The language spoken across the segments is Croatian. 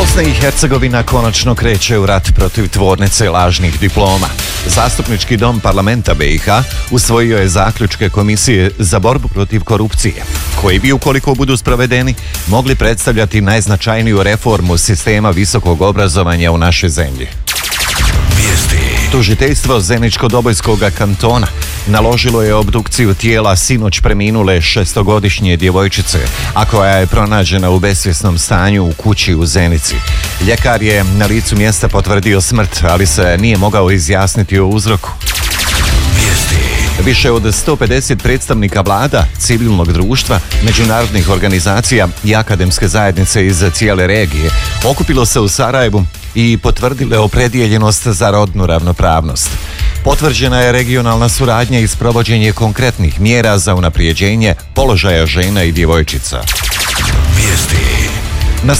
Bosna i Hercegovina konačno kreće u rat protiv tvornice lažnih diploma. Zastupnički dom parlamenta BiH usvojio je zaključke Komisije za borbu protiv korupcije, koji bi, ukoliko budu sprovedeni, mogli predstavljati najznačajniju reformu sistema visokog obrazovanja u našoj zemlji. Tužiteljstvo Zeničko-Dobojskog kantona naložilo je obdukciju tijela sinoć preminule 6-godišnje djevojčice, a koja je pronađena u besvjesnom stanju u kući u Zenici. Ljekar je na licu mjesta potvrdio smrt, ali se nije mogao izjasniti o uzroku. Više od 150 predstavnika vlada, civilnog društva, međunarodnih organizacija i akademske zajednice iz cijele regije okupilo se u Sarajevu i potvrdile opredijeljenost za rodnu ravnopravnost. Potvrđena je regionalna suradnja i sprovođenje konkretnih mjera za unaprijeđenje položaja žena i djevojčica. Na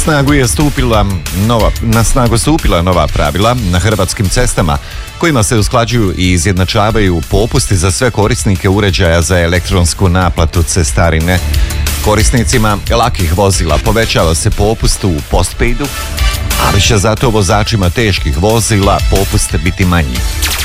snagu stupila nova pravila na hrvatskim cestama, kojima se usklađuju i izjednačavaju popusti za sve korisnike uređaja za elektronsku naplatu cestarine. Korisnicima lakih vozila povećava se popust u postpaidu, ali će zato vozačima teških vozila popust biti manji.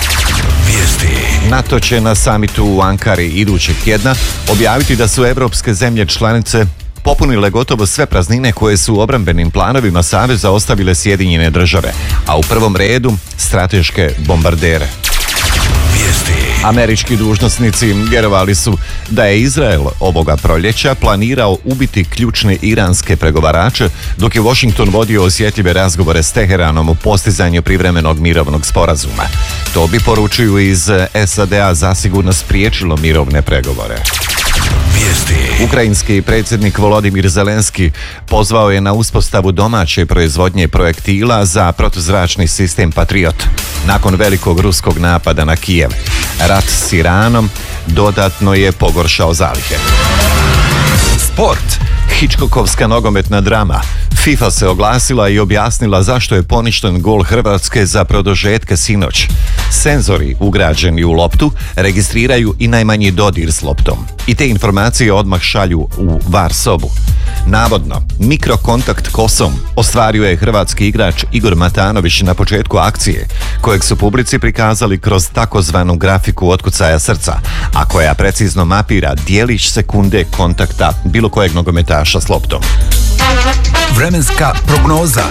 NATO će na samitu u Ankari idućeg tjedna objaviti da su evropske zemlje članice popunile gotovo sve praznine koje su u obrambenim planovima Saveza ostavile Sjedinjene države, a u prvom redu strateške bombardere. Američki dužnosnici vjerovali su da je Izrael ovoga proljeća planirao ubiti ključne iranske pregovarače, dok je Washington vodio osjetljive razgovore s Teheranom u postizanju privremenog mirovnog sporazuma. To bi, poručuju iz SAD-a, zasigurno spriječilo mirovne pregovore. Ukrajinski predsjednik Volodimir Zelenski pozvao je na uspostavu domaće proizvodnje projektila za protuzračni sistem Patriot nakon velikog ruskog napada na Kijev. Rat s Iranom dodatno je pogoršao zalihe. Sport. Hitchcockovska nogometna drama. FIFA se oglasila i objasnila zašto je poništen gol Hrvatske za produžetke sinoć. Senzori ugrađeni u loptu registriraju i najmanji dodir s loptom. I te informacije odmah šalju u VAR sobu. Navodno, mikrokontakt kosom ostvario je hrvatski igrač Igor Matanović na početku akcije, kojeg su publici prikazali kroz takozvanu grafiku otkucaja srca, a koja precizno mapira dijelić sekunde kontakta bilo kojeg nogometaša s loptom. Vremenska prognoza.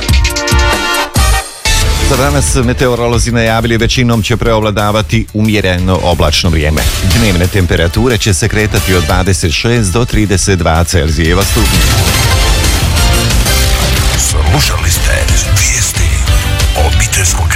Za danas meteorolozi najavili većinom će preovladavati umjereno oblačno vrijeme. Dnevne temperature će se kretati od 26 do 32 Celzijeva stupnja. Slušali ste vijesti obiteljskog